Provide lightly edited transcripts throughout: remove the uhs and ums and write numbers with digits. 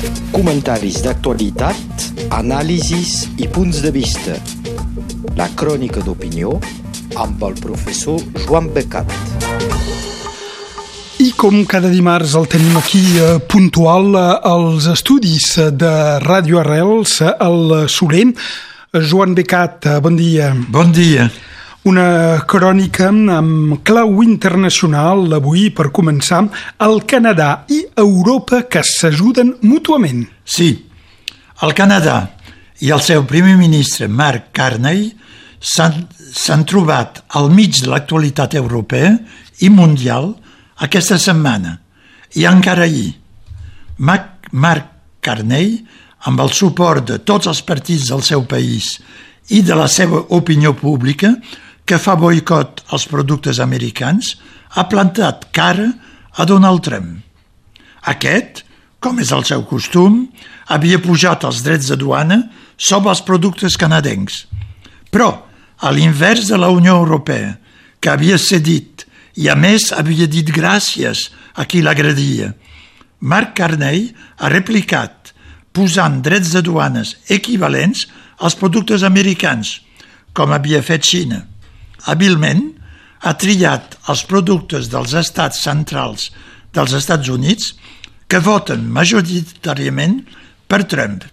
Comentaris d'actualitat, anàlisis i punts de vista. La crònica d'opinió amb el professor Joan Becat. I com cada dimarts el tenim aquí puntual als estudis de Ràdio Arrels, al Soler. Joan Becat, bon dia. Bon dia. Una crònica amb clau internacional avui per començar. El Canadà i Europa que s'ajuden mútuament. Sí, el Canadà i el seu primer ministre Mark Carney s'han trobat al mig de l'actualitat europea i mundial aquesta setmana i encara ahir. Mark Carney, amb el suport de tots els partits del seu país i de la seva opinió pública, que fa boicot als productes americans, ha plantat cara a Donald Trump. Aquest, com és el seu costum, havia pujat els drets de duana sobre els productes canadencs. Però, a l'invers de la Unió Europea, que havia cedit i a més havia dit gràcies a qui l'agredia, Mark Carney ha replicat posant drets de duanes equivalents als productes americans, com havia fet Xina. Hàbilment, ha triat els productes dels estats centrals dels Estats Units que voten majoritàriament per Trump.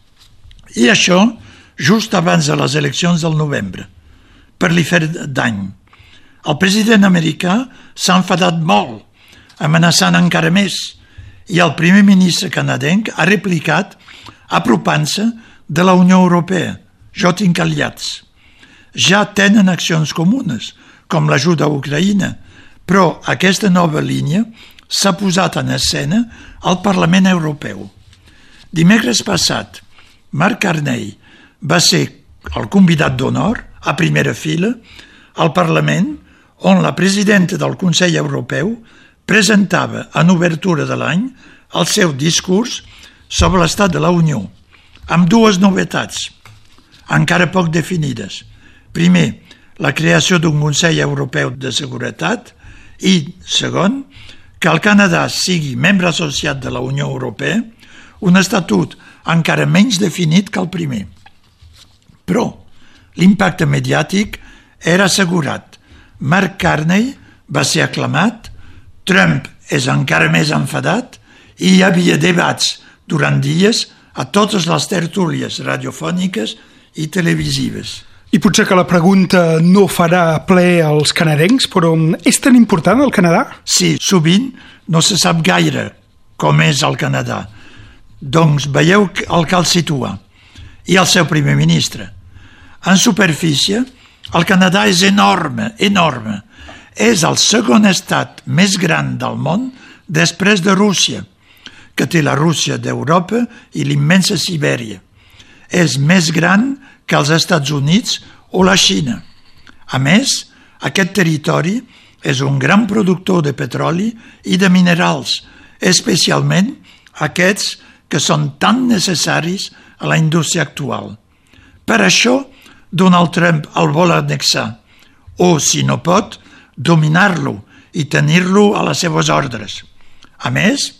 I això just abans de les eleccions del novembre, per li fer dany. El president americà s'ha enfadat molt, amenaçant encara més, i el primer ministre canadenc ha replicat apropant-se de la Unió Europea. Jo tinc aliats. Ja tenen accions comunes, com l'ajuda a Ucraïna, però aquesta nova línia s'ha posat en escena al Parlament Europeu. Dimecres passat, Mark Carney va ser el convidat d'honor, a primera fila, al Parlament, on la presidenta del Consell Europeu presentava en obertura de l'any el seu discurs sobre l'estat de la Unió, amb dues novetats, encara poc definides. Primer, la creació d'un Consell Europeu de Seguretat i, segon, que el Canadà sigui membre associat de la Unió Europea, un estatut encara menys definit que el primer. Però l'impacte mediàtic era assegurat. Mark Carney va ser aclamat, Trump és encara més enfadat i hi havia debats durant dies a totes les tertúlies radiofòniques i televisives. I potser que la pregunta no farà ple als canadencs, però és tan important el Canadà? Sí, sovint no se sap gaire com és el Canadà. Doncs veieu el que el situa, i el seu primer ministre. En superfície, el Canadà és enorme, enorme. És el segon estat més gran del món després de Rússia, que té la Rússia d'Europa i l'immensa Sibèria. És més gran que els Estats Units o la Xina. A més, aquest territori és un gran productor de petroli i de minerals, especialment aquests que són tan necessaris a la indústria actual. Per això, Donald Trump el vol annexar, o, si no pot, dominar-lo i tenir-lo a les seves ordres. A més,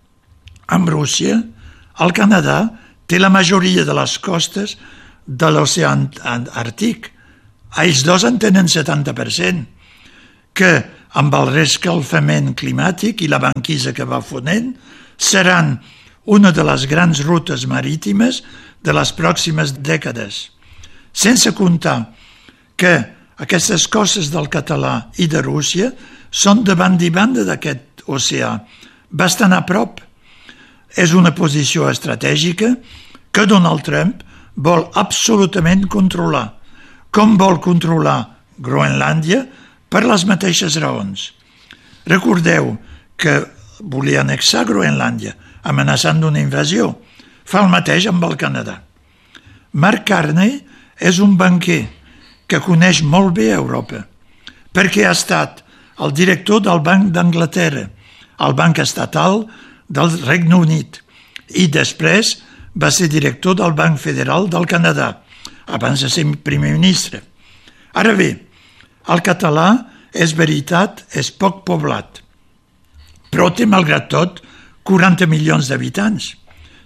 amb Rússia, el Canadà té la majoria de les costes de l'oceà Àrtic. Ells dos en tenen 70%, que amb el reescalfament climàtic i la banquisa que va fonent seran una de les grans rutes marítimes de les pròximes dècades. Sense comptar que aquestes costes del català i de Rússia són de banda i banda d'aquest oceà, bastant a prop. És una posició estratègica que Donald Trump vol absolutament controlar, com vol controlar Groenlàndia per les mateixes raons. Recordeu que volia annexar Groenlàndia, amenaçant d'una invasió. Fa el mateix amb el Canadà. Mark Carney és un banquer que coneix molt bé Europa, perquè ha estat el director del Banc d'Anglaterra, el banc estatal del Regne Unit, i després va ser director del Banc Federal del Canadà, abans de ser primer ministre. Ara bé, el català, és veritat, és poc poblat, però té, malgrat tot, 40 milions d'habitants.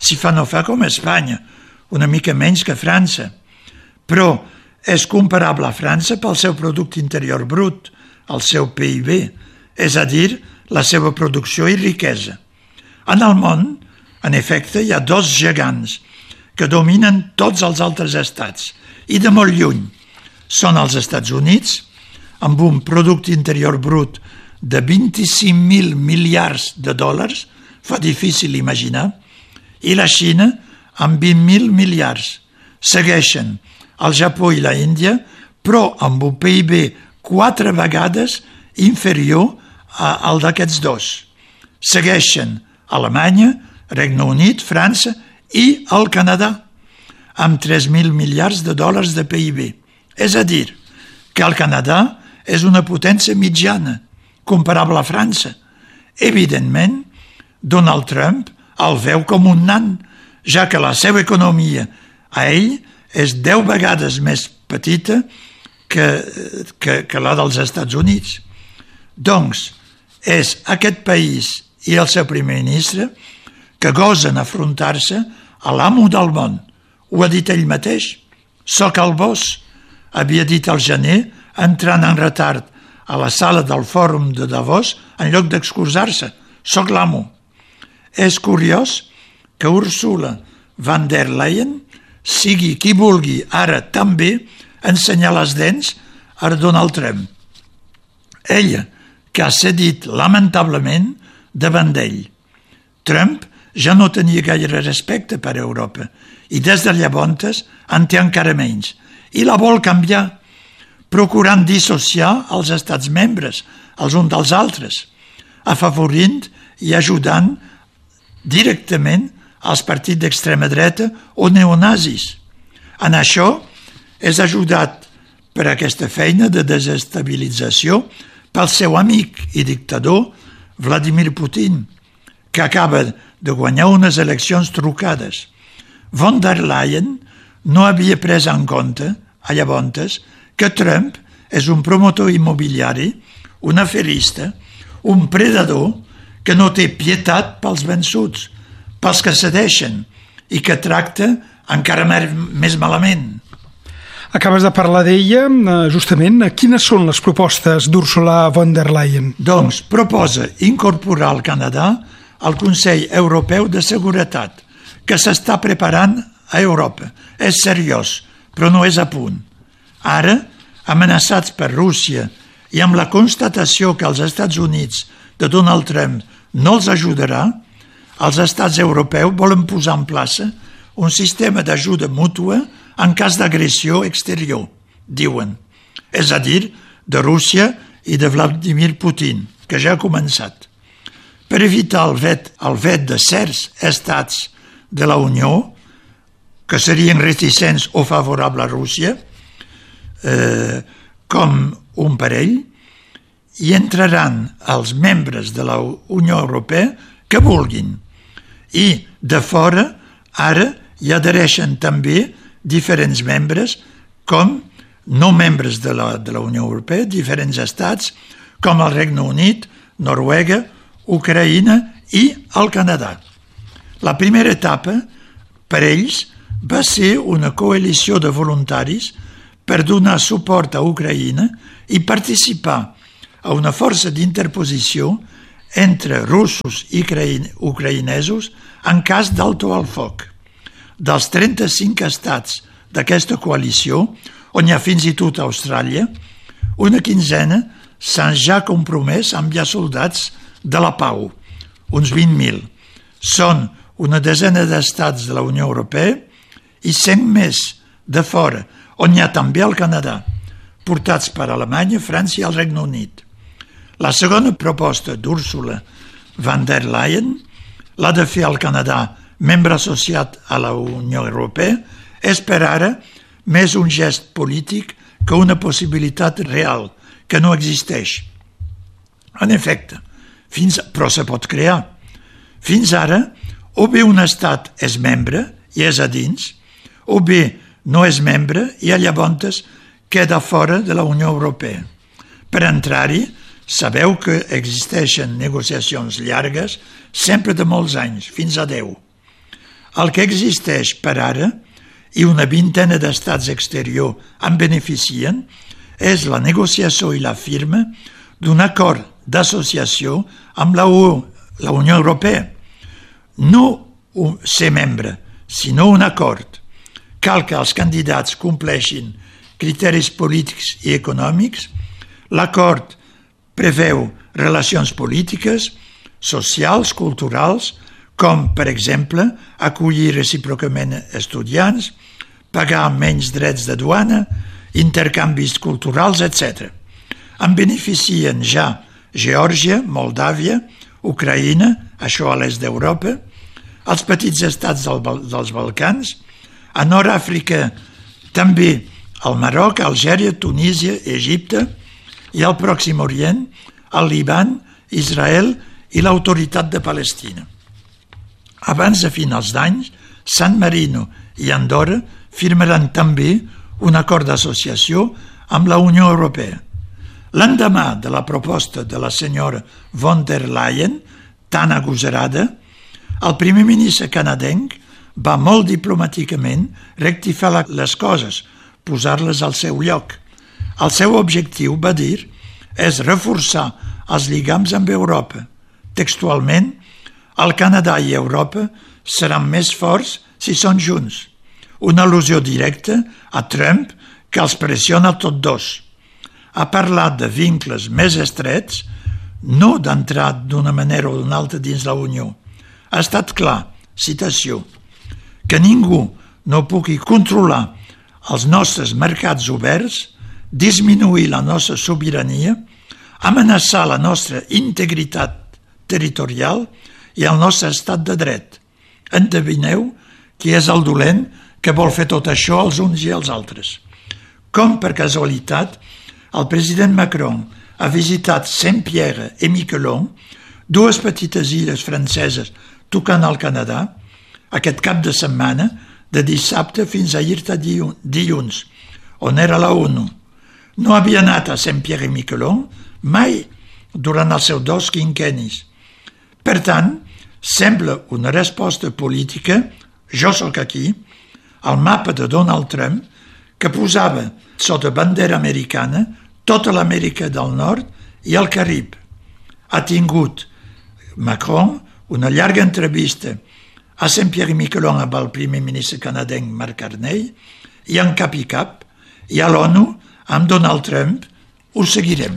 si fa no fa com Espanya, una mica menys que França, però és comparable a França pel seu producte interior brut, el seu PIB, és a dir, la seva producció i riquesa. En el món, en efecte, hi ha dos gegants que dominen tots els altres estats i de molt lluny. Són els Estats Units, amb un producte interior brut de 25.000 miliards de dòlars, fa difícil imaginar, i la Xina amb 20.000 miliards. Segueixen el Japó i la Índia, però amb un PIB 4 vegades inferior al d'aquests dos. Segueixen Alemanya, Regne Unit, França i el Canadà, amb 3.000 miliards de dòlars de PIB. És a dir, que el Canadà és una potència mitjana, comparable a França. Evidentment, Donald Trump el veu com un nan, ja que la seva economia a ell és 10 vegades més petita que la dels Estats Units. Doncs, és aquest país i el seu primer ministre que gosen afrontar-se a l'amo del món. Ho ha dit ell mateix. Soc el boss, havia dit al gener, entrant en retard a la sala del fòrum de Davos en lloc d'excusar-se. Soc l'amo. És curiós que Ursula von der Leyen sigui qui vulgui ara també ensenyar les dents a Donald Trump. Ella, que ha cedit lamentablement davant d'ell. Trump ja no tenia gaire respecte per Europa i des de llavors en té encara menys i la vol canviar, procurant dissociar els estats membres els uns dels altres, afavorint i ajudant directament als partits d'extrema dreta o neonazis. En això és ajudat per aquesta feina de desestabilització pel seu amic i dictador Vladimir Putin, que acaba de guanyar unes eleccions trucades. Von der Leyen no havia pres en compte, a llavors, que Trump és un promotor immobiliari, un aferista, un predador que no té pietat pels vençuts, pels que cedeixen i que tracta encara més malament. Acabes de parlar d'ella, justament. Quines són les propostes d'Ursula von der Leyen? Doncs proposa incorporar el Canadà al Consell Europeu de Seguretat, que s'està preparant a Europa. És seriós, però no és a punt. Ara, amenaçats per Rússia i amb la constatació que els Estats Units de Donald Trump no els ajudarà, els estats europeus volen posar en plaça un sistema d'ajuda mútua en cas d'agressió exterior, diuen. És a dir, de Rússia i de Vladimir Putin, que ja ha començat. Per evitar el vet de certs estats de la Unió, que serien reticents o favorables a Rússia, com un parell, hi entraran els membres de la Unió Europea que vulguin. I de fora, ara, hi adhereixen també diferents membres, com no membres de la Unió Europea, diferents estats, com el Regne Unit, Noruega, Ucraïna i el Canadà. La primera etapa, per ells, va ser una coalició de voluntaris per donar suport a Ucraïna i participar a una força d'interposició entre russos i ucraïnesos en cas d'alto al foc. Dels 35 estats d'aquesta coalició, on hi ha fins i tot Austràlia, una quinzena s'han ja compromès a enviar soldats de la pau, uns 20.000. Són una desena d'estats de la Unió Europea i 100 més de fora, on hi ha també el Canadà, portats per Alemanya, França i el Regne Unit. La segona proposta d'Ursula von der Leyen, la de fer el Canadà membre associat a la Unió Europea, és per ara més un gest polític que una possibilitat real, que no existeix. En efecte, però se pot crear. Fins ara, o bé un estat és membre i és a dins, o bé no és membre i llavors queda fora de la Unió Europea. Per entrar-hi, sabeu que existeixen negociacions llargues, sempre de molts anys, fins a 10. El que existeix per ara, i una vintena d'estats exteriors en beneficien, és la negociació i la firma d'un acord d'associació amb la Unió Europea. No ser membre, sinó un acord. Cal que els candidats compleixin criteris polítics i econòmics. L'acord preveu relacions polítiques, socials, culturals, com, per exemple, acollir recíprocament estudiants, pagar menys drets de duana, intercanvis culturals, etc. En beneficien ja Geòrgia, Moldàvia, Ucraïna, això a l'est d'Europa, els petits estats dels Balcans, a Nord-Àfrica també el Marroc, Algèria, Tunísia, Egipte i al Pròxim Orient, el Líban, Israel i l'Autoritat de Palestina. Abans de finals d'any, San Marino i Andorra firmaran també un acord d'associació amb la Unió Europea. L'endemà de la proposta de la senyora von der Leyen, tan agosarada, el primer ministre canadenc va molt diplomàticament rectificar les coses, posar-les al seu lloc. El seu objectiu, va dir, és reforçar els lligams amb Europa. Textualment, el Canadà i Europa seran més forts si són junts. Una al·lusió directa a Trump que els pressiona tots dos. Ha parlat de vincles més estrets, no d'entrar d'una manera o d'una altra dins la Unió. Ha estat clar, citació, que ningú no pugui controlar els nostres mercats oberts, disminuir la nostra sobirania, amenaçar la nostra integritat territorial i el nostre estat de dret. Endevineu qui és el dolent que vol fer tot això als uns i als altres. Com per casualitat, el president Macron ha visitat Saint-Pierre et Miquelon, dues petites illes franceses tocant al Canadà, aquest cap de setmana, de dissabte fins a ahir dilluns, on era la ONU. No havia anat a Saint-Pierre et Miquelon mai durant els seus 2 quinquennis. Per tant, sembla una resposta política, jo sóc aquí, al mapa de Donald Trump, que posava sota bandera americana tota l'Amèrica del Nord i el Carib. Ha tingut Macron una llarga entrevista a Saint-Pierre et Miquelon amb el primer ministre canadenc Mark Carney i en cap i cap, i a l'ONU amb Donald Trump. Ho seguirem.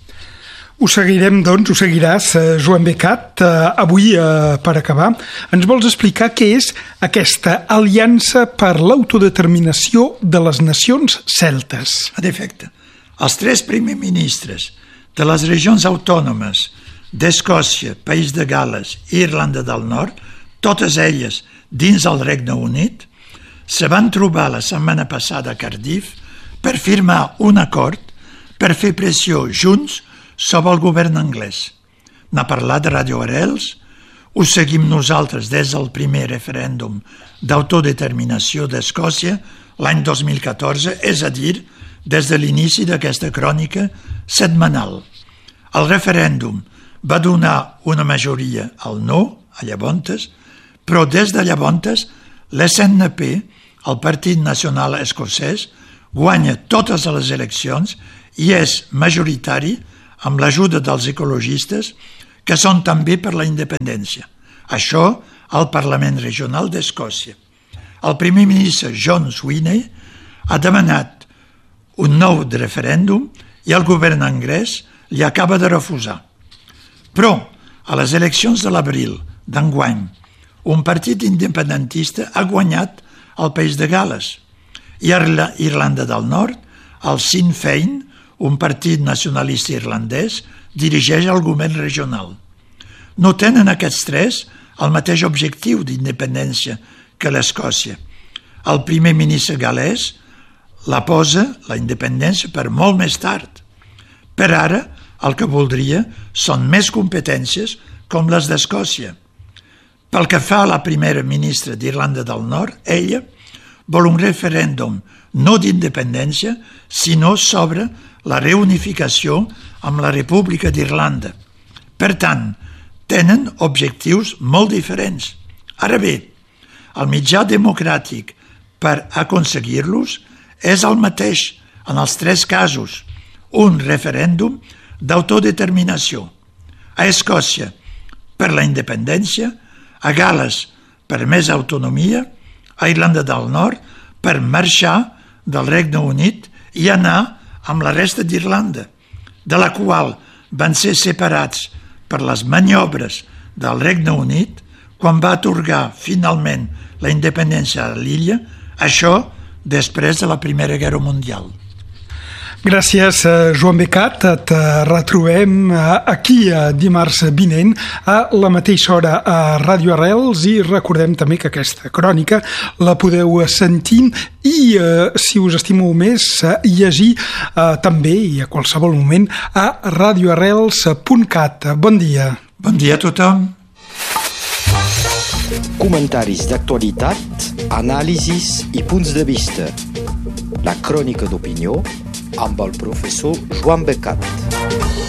Ho seguirem, doncs, ho seguiràs, Joan Becat. Avui, per acabar, ens vols explicar què és aquesta Aliança per l'Autodeterminació de les Nacions Celtes. En efecte, els 3 primers ministres de les regions autònomes d'Escòcia, País de Gal·les i Irlanda del Nord, totes elles dins el Regne Unit, se van trobar la setmana passada a Cardiff per firmar un acord per fer pressió junts sobre el govern anglès. N'ha parlat Radio Arrels, ho seguim nosaltres des del primer referèndum d'autodeterminació d'Escòcia l'any 2014, és a dir, des de l'inici d'aquesta crònica setmanal. El referèndum va donar una majoria al no, a llavors, però des de llavors l'SNP, el Partit Nacional Escocès, guanya totes les eleccions i és majoritari amb l'ajuda dels ecologistes que són també per la independència. Això al Parlament Regional d'Escòcia. El primer ministre John Swinney ha demanat un nou referèndum i el govern anglès li acaba de refusar. Però, a les eleccions de l'abril d'enguany, un partit independentista ha guanyat el País de Gal·les i a Irlanda del Nord, el Sinn Féin, un partit nacionalista irlandès, dirigeix el govern regional. No tenen aquests 3 el mateix objectiu d'independència que l'Escòcia. El primer ministre gal·lès la posa, la independència, per molt més tard. Per ara, el que voldria són més competències com les d'Escòcia. Pel que fa a la primera ministra d'Irlanda del Nord, ella vol un referèndum no d'independència, sinó sobre la reunificació amb la República d'Irlanda. Per tant, tenen objectius molt diferents. Ara bé, el mitjà democràtic per aconseguir-los és el mateix en els 3 casos, un referèndum d'autodeterminació. A Escòcia, per la independència, a Gal·les, per més autonomia, a Irlanda del Nord, per marxar del Regne Unit i anar amb la resta d'Irlanda, de la qual van ser separats per les maniobres del Regne Unit quan va atorgar finalment la independència a l'illa, això després de la Primera Guerra Mundial. Gràcies, Joan Becat. Et retrobem aquí dimarts vinent a la mateixa hora a Ràdio Arrels i recordem també que aquesta crònica la podeu sentir i, si us estimeu més, llegir també i a qualsevol moment a radioarrels.cat. Bon dia. Bon dia a tothom. Comentaris d'actualitat, anàlisis i punts de vista. La crònica d'opinió amb el professor Joan Becat.